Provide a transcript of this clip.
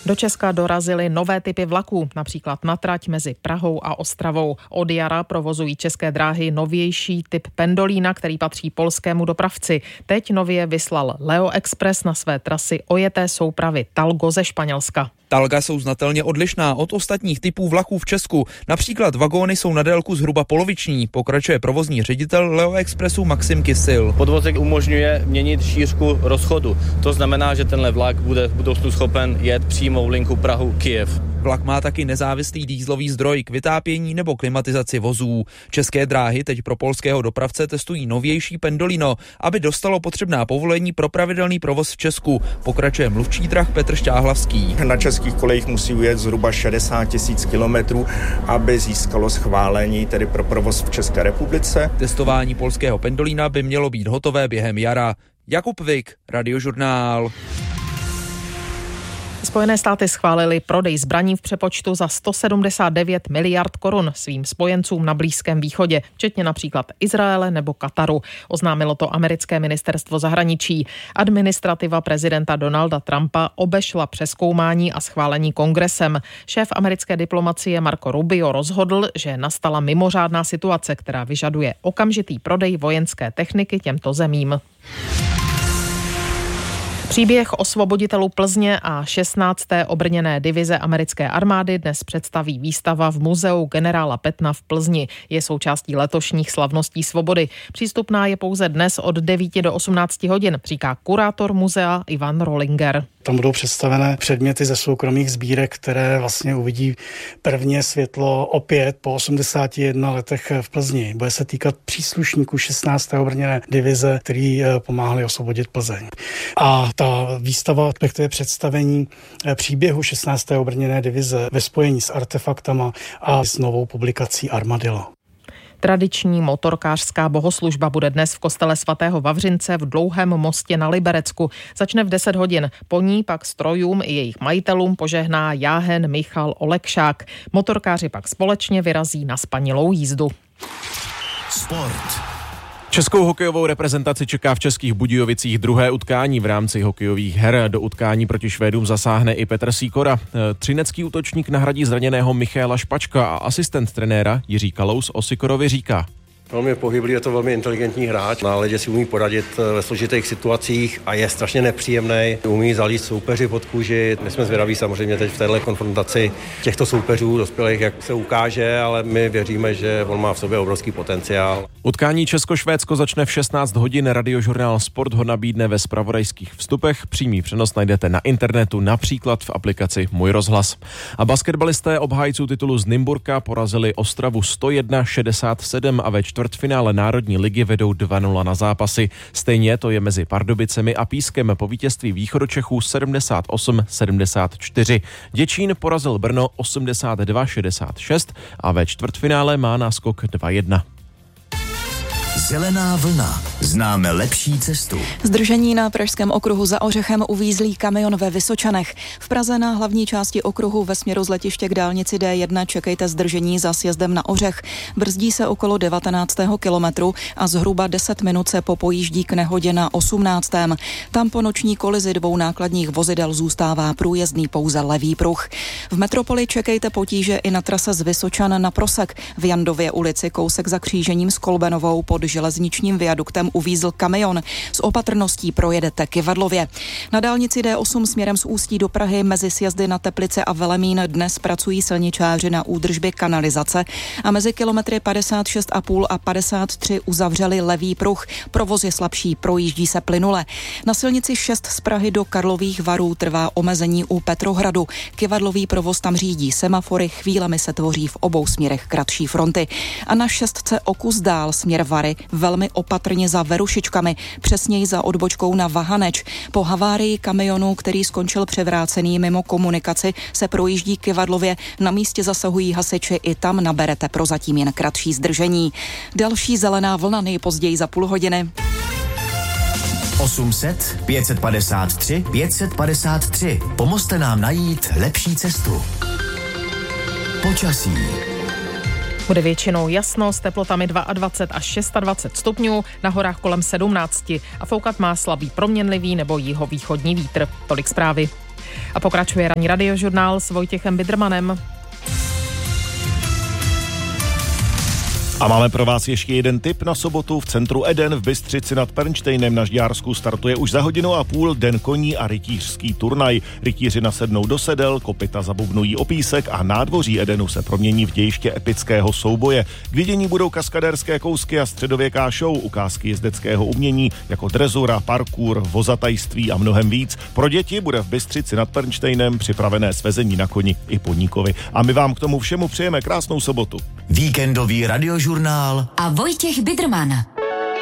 Do Česka dorazily nové typy vlaků, například na trať mezi Prahou a Ostravou. Od jara provozují České dráhy novější typ pendolína, který patří polskému dopravci. Teď nově vyslal Leo Express na své trasy ojeté soupravy Talgo ze Španělska. Talga jsou znatelně odlišná od ostatních typů vlaků v Česku. Například vagóny jsou na délku zhruba poloviční, pokračuje provozní ředitel Leo Expressu Maxim Kysil. Podvozek umožňuje měnit šířku rozchodu. To znamená, že tenhle vlak bude v budoucnu schopen jet přímou linku Prahu-Kyjev. Vlak má taky nezávislý dýzlový zdroj k vytápění nebo klimatizaci vozů. České dráhy teď pro polského dopravce testují novější pendolino, aby dostalo potřebná povolení pro pravidelný provoz v Česku, pokračuje mluvčí drah Petr Šťáhlavský. Na českých kolejích musí ujet zhruba 60 000 kilometrů, aby získalo schválení tedy pro provoz v České republice. Testování polského pendolina by mělo být hotové během jara. Jakub Vik, Radiožurnál. Spojené státy schválily prodej zbraní v přepočtu za 179 miliard korun svým spojencům na Blízkém východě, včetně například Izraele nebo Kataru. Oznámilo to americké ministerstvo zahraničí. Administrativa prezidenta Donalda Trumpa obešla přezkoumání a schválení kongresem. Šéf americké diplomacie Marco Rubio rozhodl, že nastala mimořádná situace, která vyžaduje okamžitý prodej vojenské techniky těmto zemím. Příběh osvoboditelů Plzně a 16. obrněné divize americké armády dnes představí výstava v muzeu generála Petna v Plzni. Je součástí letošních slavností svobody. Přístupná je pouze dnes od 9 do 18 hodin, říká kurátor muzea Ivan Rollinger. Tam budou představené předměty ze soukromých sbírek, které vlastně uvidí prvně světlo opět po 81 letech v Plzni. Bude se týkat příslušníků 16. obrněné divize, který pomáhali osvobodit Plzeň. A ta výstava, respektive představení příběhu 16. obrněné divize ve spojení s artefaktama a s novou publikací Armadillo. Tradiční motorkářská bohoslužba bude dnes v kostele svatého Vavřince v Dlouhém mostě na Liberecku. Začne v 10 hodin. Po ní pak strojům i jejich majitelům požehná jáhen Michal Olekšák. Motorkáři pak společně vyrazí na spanilou jízdu. Sport. Českou hokejovou reprezentaci čeká v Českých Budějovicích druhé utkání v rámci hokejových her. Do utkání proti Švédům zasáhne i Petr Sýkora. Třinecký útočník nahradí zraněného Michaela Špačka a asistent trenéra Jiří Kalous o Sýkorovi říká: Velmi pohyblivý, je to velmi inteligentní hráč. Na ledě si umí poradit ve složitých situacích a je strašně nepříjemný. Umí zalít soupeři pod kůži. My jsme zvědaví samozřejmě teď v této konfrontaci těchto soupeřů dospělých, jak se ukáže, ale my věříme, že on má v sobě obrovský potenciál. Utkání Česko-Švédsko začne v 16 hodin. Radiožurnál Sport ho nabídne ve zpravodajských vstupech. Přímý přenos najdete na internetu, například v aplikaci Můj rozhlas. A basketbalisté obhájců titulu z Nymburka porazili Ostravu 101-67 a ve čtvrtfinále Národní ligy vedou 2-0 na zápasy. Stejně to je mezi Pardubicemi a Pískem po vítězství Východočechů 78-74. Děčín porazil Brno 82-66 a ve čtvrtfinále má náskok 2-1. Zelená vlna. Známe lepší cestu. Zdržení na pražském okruhu za Ořechem uvízlý kamion ve Vysočanech. V Praze na hlavní části okruhu ve směru z letiště k dálnici D1 čekejte zdržení za sjezdem na Ořech. Brzdí se okolo 19. kilometru a zhruba 10 minut se popojíždí k nehodě na 18. Tam po noční kolizi dvou nákladních vozidel zůstává průjezdný pouze levý pruh. V metropoli čekejte potíže i na trase z Vysočan na Prosek. V Jandově ulici kousek za křížením s Kolbenovou pod železničním viaduktem uvízl kamion. S opatrností projedete Kyvadlově. Na dálnici D8 směrem z Ústí do Prahy mezi sjezdy na Teplice a Velemín dnes pracují silničáři na údržbě kanalizace a mezi kilometry 56,5 a 53 uzavřeli levý pruh. Provoz je slabší, projíždí se plynule. Na silnici 6 z Prahy do Karlových Varů trvá omezení u Petrohradu. Kyvadlový provoz tam řídí semafory, chvílemi se tvoří v obou směrech kratší fronty. A na 6 o kus dál směr Vary velmi opatrně za Verušičkami, přesněji za odbočkou na Vahaneč. Po havárii kamionu, který skončil převrácený mimo komunikaci, se projíždí Kyvadlově. Na místě zasahují hasiči, i tam naberete prozatím jen kratší zdržení. Další zelená vlna nejpozději za půl hodiny. 800 553 553. Pomozte nám najít lepší cestu. Počasí. Bude většinou jasno s teplotami 22 až 26 stupňů, na horách kolem 17 a foukat má slabý proměnlivý nebo jihovýchodní vítr. Tolik zprávy. A pokračuje ranní radiožurnál s Vojtěchem Bidrmanem. A máme pro vás ještě jeden tip na sobotu. V centru Eden v Bystřici nad Pernštejnem na Žďársku startuje už za 1,5 hodiny den koní a rytířský turnaj. Rytíři nasednou do sedel, kopyta zabubnují o písek a nádvoří Edenu se promění v dějiště epického souboje. K vidění budou kaskadérské kousky a středověká show, ukázky jezdeckého umění jako drezura, parkour, vozatajství a mnohem víc. Pro děti bude v Bystřici nad Pernštejnem připravené svezení na koni i podníkovi. A my vám k tomu všemu přejeme krásnou sobotu. Víkendový radiožurnál a Vojtěch Bidrman.